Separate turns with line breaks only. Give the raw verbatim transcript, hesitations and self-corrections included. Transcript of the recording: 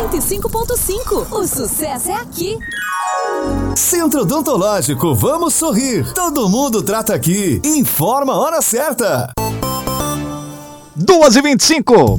cento e cinco ponto cinco. O sucesso é aqui.
Centro Odontológico, vamos sorrir. Todo mundo trata aqui. Informa a hora certa.
duas e vinte e cinco.